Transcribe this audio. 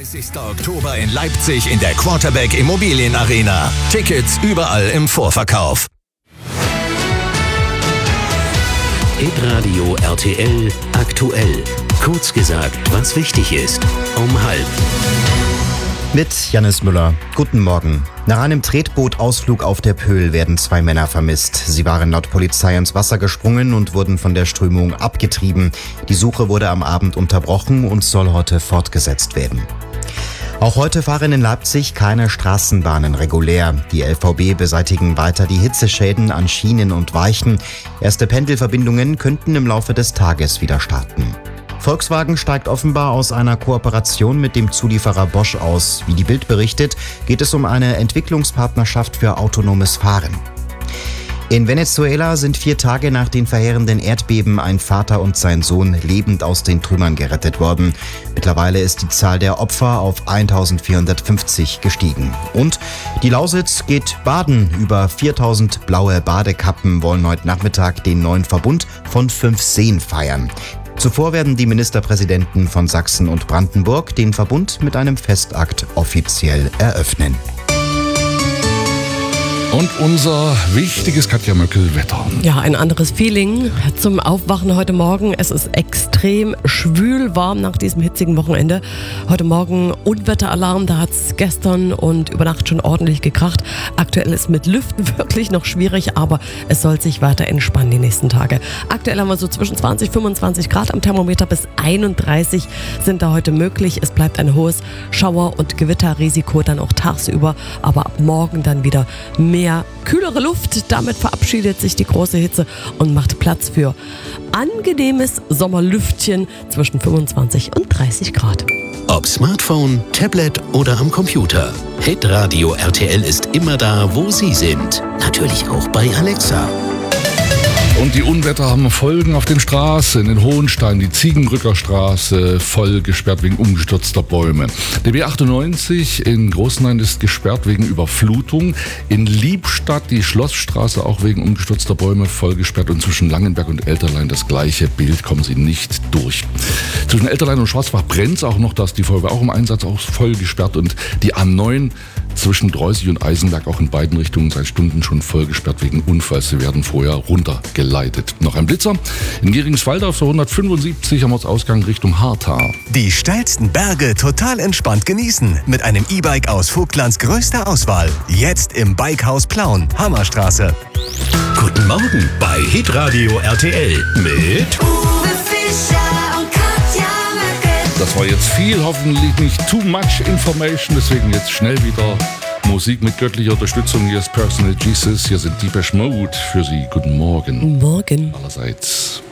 30. Oktober in Leipzig in der Quarterback Immobilienarena. Tickets überall im Vorverkauf. Hitradio RTL aktuell. Kurz gesagt, was wichtig ist. Um 12:30. Mit Jannis Müller. Guten Morgen. Nach einem Tretbootausflug auf der Pöhl werden 2 Männer vermisst. Sie waren laut Polizei ins Wasser gesprungen und wurden von der Strömung abgetrieben. Die Suche wurde am Abend unterbrochen und soll heute fortgesetzt werden. Auch heute fahren in Leipzig keine Straßenbahnen regulär. Die LVB beseitigen weiter die Hitzeschäden an Schienen und Weichen. Erste Pendelverbindungen könnten im Laufe des Tages wieder starten. Volkswagen steigt offenbar aus einer Kooperation mit dem Zulieferer Bosch aus. Wie die Bild berichtet, geht es um eine Entwicklungspartnerschaft für autonomes Fahren. In Venezuela sind 4 Tage nach den verheerenden Erdbeben ein Vater und sein Sohn lebend aus den Trümmern gerettet worden. Mittlerweile ist die Zahl der Opfer auf 1450 gestiegen. Und die Lausitz geht baden. Über 4000 blaue Badekappen wollen heute Nachmittag den neuen Verbund von 5 Seen feiern. Zuvor werden die Ministerpräsidenten von Sachsen und Brandenburg den Verbund mit einem Festakt offiziell eröffnen. Und unser wichtiges Katja Möckel-Wetter. Ja, ein anderes Feeling zum Aufwachen heute Morgen. Es ist extrem schwül warm nach diesem hitzigen Wochenende. Heute Morgen Unwetteralarm, da hat es gestern und über Nacht schon ordentlich gekracht. Aktuell ist mit Lüften wirklich noch schwierig, aber es soll sich weiter entspannen die nächsten Tage. Aktuell haben wir so zwischen 20, 25 Grad am Thermometer, bis 31 sind da heute möglich. Es bleibt ein hohes Schauer- und Gewitterrisiko dann auch tagsüber, aber ab morgen dann wieder mehr kühlere Luft. Damit verabschiedet sich die große Hitze und macht Platz für angenehmes Sommerlüftchen zwischen 25 und 30 Grad. Ob Smartphone, Tablet oder am Computer. Hitradio RTL ist immer da, wo Sie sind. Natürlich auch bei Alexa. Und die Unwetter haben Folgen auf den Straßen. In Hohenstein die Ziegenbrücker Straße voll gesperrt wegen umgestürzter Bäume. Der B98 in Großenhain ist gesperrt wegen Überflutung. In Liebstadt die Schlossstraße auch wegen umgestürzter Bäume voll gesperrt. Und zwischen Langenberg und Elterlein das gleiche Bild, kommen Sie nicht durch. Zwischen Elterlein und Schwarzbach brennt es auch noch, da ist die Feuerwehr auch im Einsatz, auch voll gesperrt. Und die A9 zwischen Dreusig und Eisenberg auch in beiden Richtungen seit Stunden schon voll gesperrt wegen Unfalls. Sie werden vorher runtergeleitet. Noch ein Blitzer. In Geringswalde auf der 175 am Ortsausgang Richtung Hartha. Die steilsten Berge total entspannt genießen. Mit einem E-Bike aus Vogtlands größter Auswahl. Jetzt im Bikehaus Plauen, Hammerstraße. Guten Morgen bei Hitradio RTL mit Uwe Fischer und Katja Möckel. Das war jetzt viel, hoffentlich nicht too much information, deswegen jetzt schnell wieder Musik mit göttlicher Unterstützung. Hier ist Personal Jesus, hier sind Depeche Mode für Sie. Guten Morgen. Morgen. Allerseits.